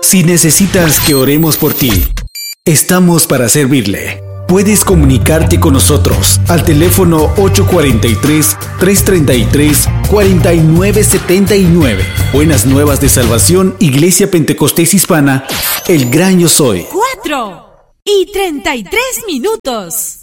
Si necesitas que oremos por ti, estamos para servirle. Puedes comunicarte con nosotros al teléfono 843-333-4979. Buenas Nuevas de Salvación, Iglesia Pentecostés Hispana, El Gran Yo Soy. 4:33.